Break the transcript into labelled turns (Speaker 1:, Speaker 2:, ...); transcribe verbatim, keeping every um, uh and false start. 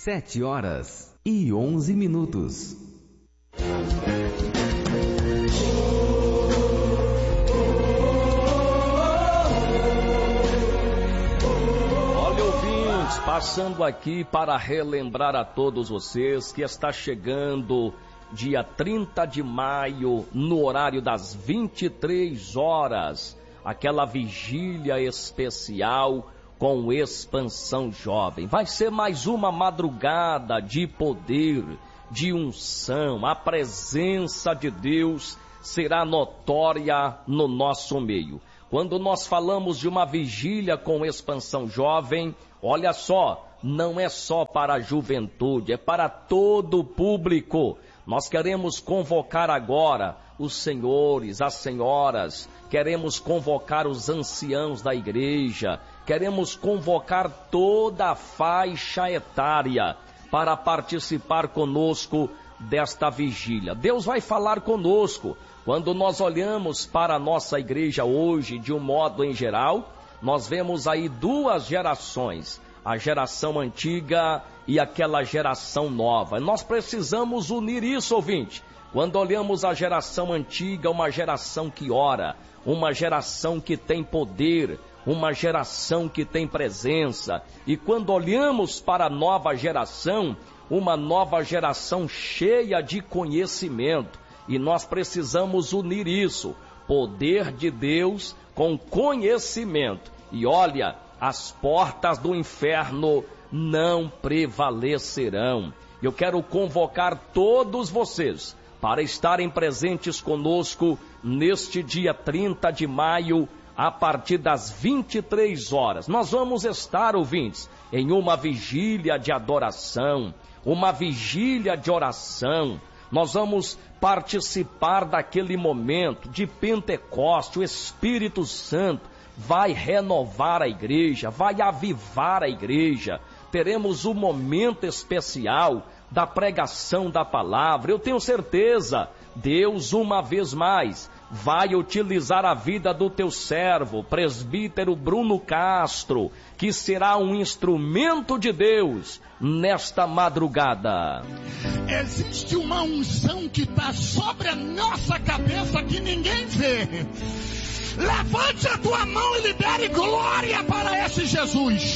Speaker 1: Sete horas e onze minutos.
Speaker 2: Olha, ouvintes, passando aqui para relembrar a todos vocês que está chegando dia trinta de maio, no horário das vinte e três horas, aquela vigília especial com Expansão Jovem. Vai ser mais uma madrugada de poder, de unção. A presença de Deus será notória no nosso meio. Quando nós falamos de uma vigília com Expansão Jovem, olha só, não é só para a juventude, é para todo o público. Nós queremos convocar agora os senhores, as senhoras, queremos convocar os anciãos da igreja, queremos convocar toda a faixa etária para participar conosco desta vigília. Deus vai falar conosco. Quando nós olhamos para a nossa igreja hoje, de um modo em geral, nós vemos aí duas gerações, a geração antiga e aquela geração nova. Nós precisamos unir isso, ouvinte. Quando olhamos a geração antiga, uma geração que ora, uma geração que tem poder, uma geração que tem presença. E quando olhamos para a nova geração, uma nova geração cheia de conhecimento. E nós precisamos unir isso, poder de Deus com conhecimento. E olha, as portas do inferno não prevalecerão. Eu quero convocar todos vocês para estarem presentes conosco neste dia trinta de maio, a partir das vinte e três horas. Nós vamos estar, ouvintes, em uma vigília de adoração, uma vigília de oração. Nós vamos participar daquele momento de Pentecoste. O Espírito Santo vai renovar a igreja, vai avivar a igreja. Teremos um momento especial da pregação da palavra. Eu tenho certeza, Deus uma vez mais vai utilizar a vida do teu servo, presbítero Bruno Castro, que será um instrumento de Deus nesta madrugada.
Speaker 3: Existe uma unção que está sobre a nossa cabeça que ninguém vê. Levante a tua mão e libere glória para esse Jesus.